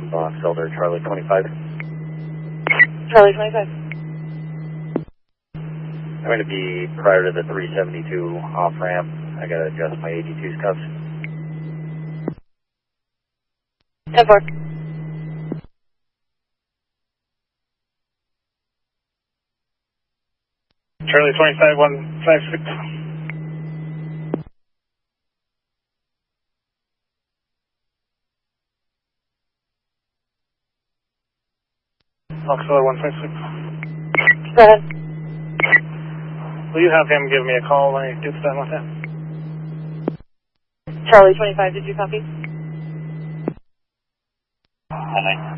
Box Elder, Charlie 25. Charlie 25. I'm going to be prior to the 372 off ramp. I got to adjust my 82 cuffs. 10-4. Charlie 25, 156. Box Elder 156. Go ahead. Will you have him give me a call when he gets done with that? Charlie 25, did you copy? Hi.